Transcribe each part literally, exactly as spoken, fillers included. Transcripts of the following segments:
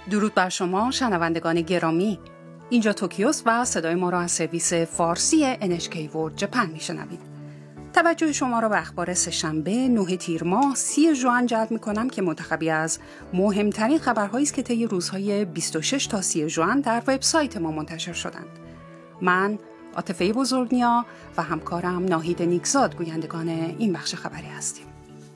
درود بر شما شنوندگان گرامی. اینجا توکیوست و صدای ما را از سرویس فارسی ان اچ کی World Japan میشنوید. توجه شما را به اخبار سه‌شنبه نه تیر ماه سی ژوئن جلب می‌کنم که منتخبی از مهمترین خبرهایی است که طی روزهای بیست و شش تا سی ژوئن در وبسایت ما منتشر شدند. من عاطفه بزرگنیا و همکارم ناهید نیکزاد گویندگان این بخش خبری هستیم.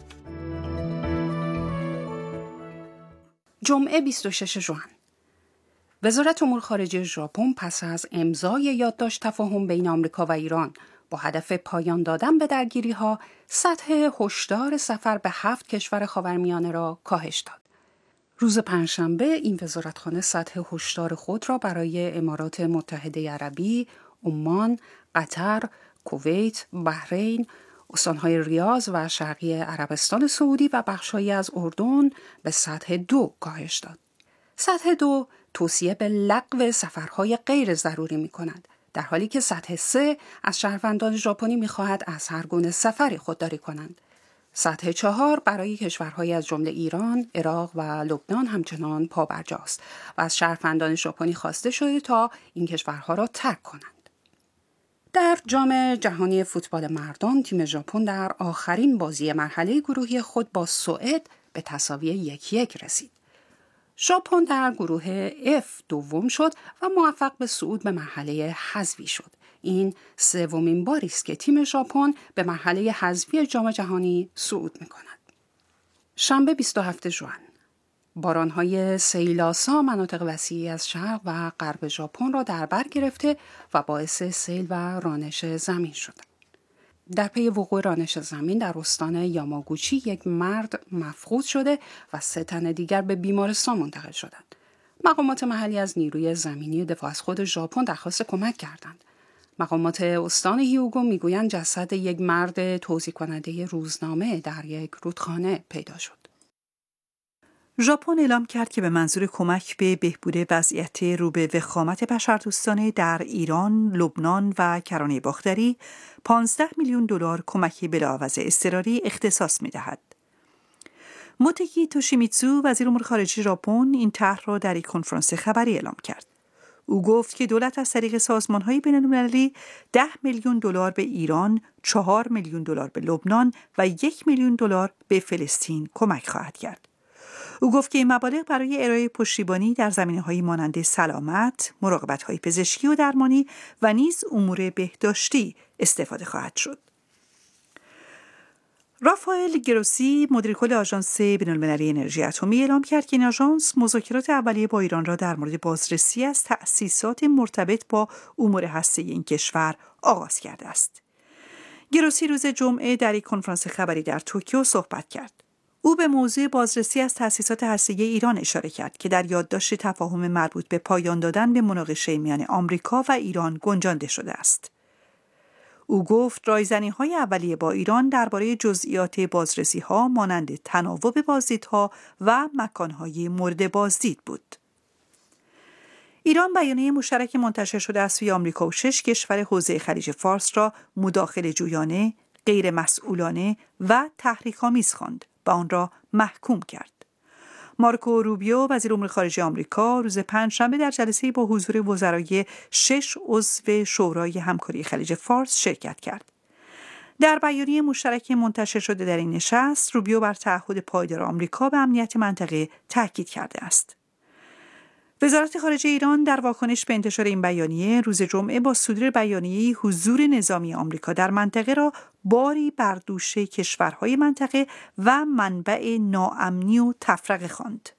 جمعه بیست و شش ژوئن. وزارت امور خارجه ژاپن پس از امضای یادداشت تفاهم بین آمریکا و ایران با هدف پایان دادن به درگیری‌ها، سطح هشدار سفر به هفت کشور خاورمیانه را کاهش داد. روز پنجشنبه این وزارتخانه سطح هشدار خود را برای امارات متحده عربی، عمان، قطر، کویت، بحرین، استانهای ریاض و شرقی عربستان سعودی و بخش‌هایی از اردن به سطح دو کاهش داد. سطح دو توصیه به لغو سفرهای غیر ضروری می‌کند، در حالی که سطح سه از شهروندان ژاپنی می‌خواهد از هر گونه سفری خودداری کنند. سطح چهار برای کشورهای از جمله ایران، عراق و لبنان همچنان پابرجاست و از شهروندان ژاپنی خواسته شده تا این کشورها را ترک کنند. در جام جهانی فوتبال مردان تیم ژاپن در آخرین بازی مرحله گروهی خود با سوئد به تساوی یک یک رسید. ژاپن در گروه F دوم شد و موفق به صعود به مرحله حذفی شد. این سومین باری است که تیم ژاپن به مرحله حذفی جام جهانی صعود می‌کند. شنبه بیست و هفتم ژوئن. باران‌های سیل‌آسا مناطق وسیعی از شرق و غرب ژاپن را در بر گرفته و باعث سیل و رانش زمین شدند. در پی وقوع رانش زمین در استان یاماگوچی یک مرد مفقود شده و سه تن دیگر به بیمارستان منتقل شدند. مقامات محلی از نیروی زمینی دفاع از خود ژاپن درخواست کمک کردند. مقامات استان هیوگو میگویند جسد یک مرد توزیع کننده روزنامه در یک رودخانه پیدا شد. ژاپن اعلام کرد که به منظور کمک به بهبود وضعیت رو به وخامت بشردوستانه در ایران، لبنان و کرانه باختری پانزده میلیون دلار کمک بلاعوض اضطراری اختصاص می‌دهد. موتگی توشیمیتسو وزیر امور خارجه ژاپن این طرح را در یک کنفرانس خبری اعلام کرد. او گفت که دولت از طریق سازمان‌های بین‌المللی ده میلیون دلار به ایران، چهار میلیون دلار به لبنان و یک میلیون دلار به فلسطین کمک خواهد کرد. او گفت که این مبالغ برای ارائه پشتیبانی در زمینه‌های مانند سلامت، مراقبت‌های پزشکی و درمانی و نیز امور بهداشتی استفاده خواهد شد. رافائل گروسی مدیر کل آژانس بین‌المللی انرژی اتمی اعلام کرد که این آژانس مذاکرات اولیه با ایران را در مورد بازرسی از تأسیسات مرتبط با امور هسته‌ای این کشور آغاز کرده است. گروسی روز جمعه در یک کنفرانس خبری در توکیو صحبت کرد. او به موضوع بازرسی از تأسیسات هسته‌ای ایران اشاره کرد که در یادداشت تفاهم مربوط به پایان دادن به مناقشه میان آمریکا و ایران گنجانده شده است. او گفت رایزنی‌های اولیه با ایران درباره جزئیات بازرسی‌ها مانند تناوب بازدیدها و مکان‌های مورد بازدید بود. ایران بیانیه مشترک منتشر شده از سوی آمریکا و شش کشور حوزه خلیج فارس را مداخله جویانه، غیر مسئولانه و تحریک‌آمیز خواند و آن را محکوم کرد. مارکو روبیو وزیر امور خارجه آمریکا روز پنجشنبه در جلسه‌ای با حضور وزرای شش عضو شورای همکاری خلیج فارس شرکت کرد. در بیانیه مشترک منتشر شده در این نشست، روبیو بر تعهد پایدار آمریکا به امنیت منطقه تاکید کرده است. وزارت خارجه ایران در واکنش به انتشار این بیانیه روز جمعه با صدور بیانیه‌ای حضور نظامی آمریکا در منطقه را باری بر دوش کشورهای منطقه و منبع ناامنی و تفرقه خواند.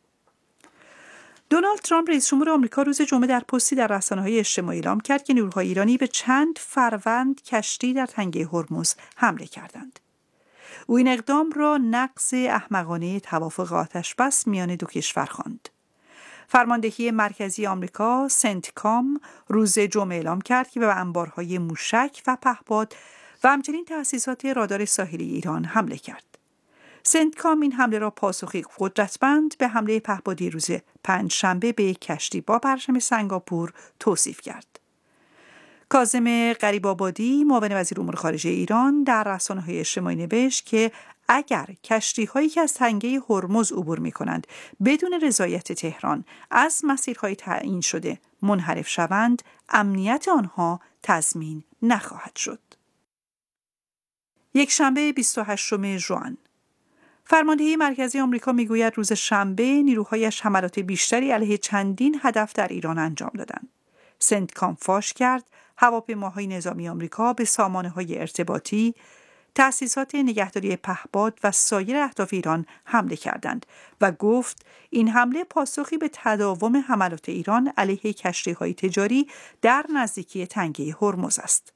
دونالد ترامپ رئیس جمهور آمریکا روز جمعه در پستی در رسانه‌های اجتماعی اعلام کرد که نیروهای ایرانی به چند فروند کشتی در تنگه هرمز حمله کردند. او این اقدام را نقض احمقانه توافق آتش‌بس میان دو کشور خواند. فرماندهی مرکزی آمریکا سنتکام روز جمعه اعلام کرد که به انبارهای موشک و پهپاد و همچنین تأسیسات رادار ساحلی ایران حمله کرد. سنتکام این حمله را پاسخی قدرتمند به حمله پهپادی روز پنجشنبه به کشتی با پرچم سنگاپور توصیف کرد. کاظم غریب‌آبادی معاون وزیر امور خارجه ایران در رسانه‌های اجتماعی نوشت که اگر کشتی‌هایی که از تنگه هرمز عبور می‌کنند بدون رضایت تهران از مسیرهای تعیین شده منحرف شوند، امنیت آنها تضمین نخواهد شد. یک شنبه بیست و هشتم ژوئن، فرماندهی مرکزی آمریکا میگوید روز شنبه نیروهایش حملات بیشتری علیه چندین هدف در ایران انجام دادند. سنتکام فاش کرد هواپیماهای نظامی آمریکا به سامانه‌های ارتباطی، تأسیسات نگهداری پهپاد و سایر اهداف ایران حمله کردند و گفت این حمله پاسخی به تداوم حملات ایران علیه کشتی‌های تجاری در نزدیکی تنگه هرمز است.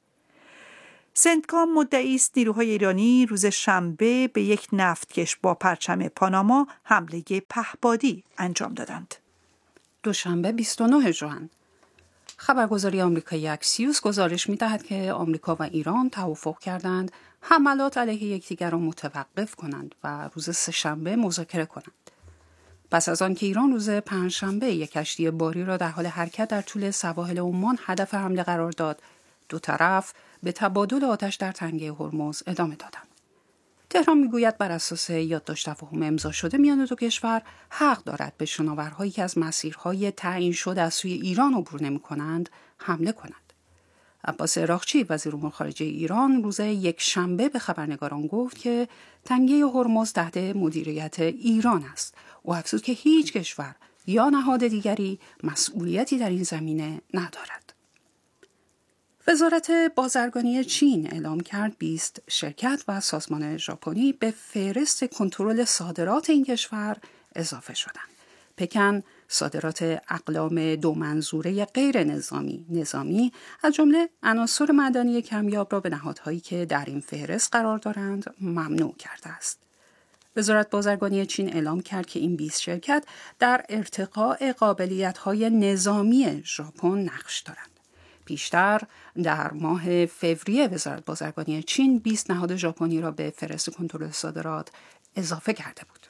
سنتکام مدعی است نیروهای ایرانی روز شنبه به یک نفتکش با پرچم پاناما حمله پهپادی انجام دادند. دوشنبه بیست و نه ژوئن، خبرگزاری آمریکایی اکسیوس گزارش می‌دهد که آمریکا و ایران توافق کردند حملات علیه یکدیگر را متوقف کنند و روز سه‌شنبه مذاکره کنند. پس از آن که ایران روز پنجشنبه یک کشتی باری را در حال حرکت در طول سواحل عمان هدف حمله قرار داد، دو طرف به تبادل آتش در تنگه هرمز ادامه دادند. تهران میگوید بر اساس یادداشت تفاهم امضا شده میان دو کشور حق دارد به شناورهایی که از مسیرهای تعیین شده از سوی ایران عبور نمی‌کنند حمله کنند. عباس عراقچی وزیر امور خارجه ایران روز یک شنبه به خبرنگاران گفت که تنگه هرمز تحت مدیریت ایران است. او افزود که هیچ کشور یا نهاد دیگری مسئولیتی در این زمینه ندارد. وزارت بازرگانی چین اعلام کرد بیست شرکت و سازمان ژاپنی به فهرست کنترل صادرات این کشور اضافه شدند. پکن صادرات اقلام دو منظوره غیر نظامی نظامی از جمله عناصر معدنی کمیاب را به نهادهایی که در این فهرست قرار دارند ممنوع کرده است. وزارت بازرگانی چین اعلام کرد که این بیست شرکت در ارتقاء قابلیت‌های نظامی ژاپن نقش دارند. پیشتر در ماه فوریه وزارت بازرگانی چین بیست نهاد ژاپنی را به فهرست کنترل صادرات اضافه کرده بود.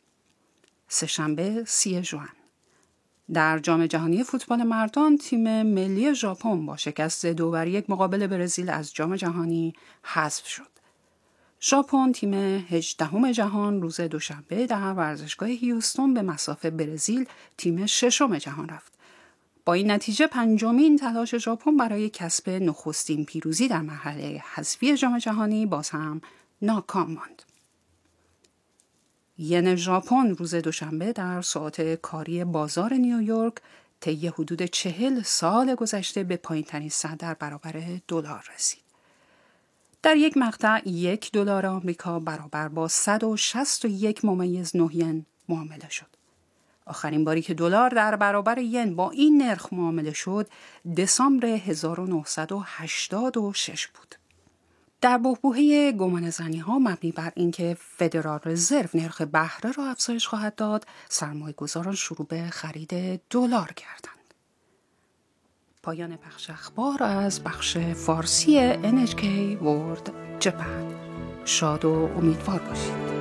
سه‌شنبه سی ژوئن، در جام جهانی فوتبال مردان تیم ملی ژاپن با شکست دو بر یک مقابل برزیل از جام جهانی حذف شد. ژاپن تیم هجدهم جهان روز دوشنبه در ورزشگاه هیوستون به مصاف برزیل تیم ششم جهان رفت. با این نتیجه پنجمین تلاش ژاپن برای کسب نخستین پیروزی در مرحله حذفی جام جهانی باز هم ناکام ماند. ین ژاپن روز دوشنبه در ساعات کاری بازار نیویورک طی حدود چهل سال گذشته به پایین‌ترین سطح در برابر دلار رسید. در یک مقطع یک دلار آمریکا برابر با صد و شصت و یک ممیز نه ین معامله شد. آخرین باری که دلار در برابر ین با این نرخ معامله شد دسامبر هزار و نهصد و هشتاد و شش بود. در بحبوحه گمانه‌زنی‌ها مبنی بر اینکه فدرال رزرو نرخ بهره را افزایش خواهد داد، سرمایه‌گذاران شروع به خرید دلار کردند. پایان بخش اخبار از بخش فارسی ان اچ کی World Japan. شاد و امیدوار باشید.